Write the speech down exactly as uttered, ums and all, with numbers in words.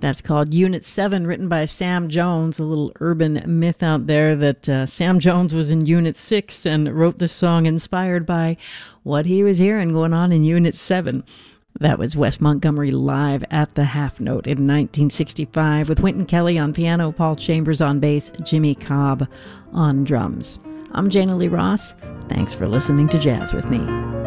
That's called Unit seven, written by Sam Jones, a little urban myth out there that uh, Sam Jones was in Unit six and wrote this song inspired by what he was hearing going on in Unit seven. That was Wes Montgomery live at the Half Note in nineteen sixty-five with Wynton Kelly on piano, Paul Chambers on bass, Jimmy Cobb on drums. I'm Jana Lee Ross. Thanks for listening to Jazz with Me.